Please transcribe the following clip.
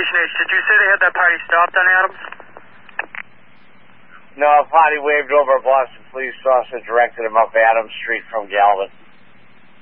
Station H, did you say they had that party stopped on Adams? No, party waved over Boston police officer, directed him up Adams Street from Galvin.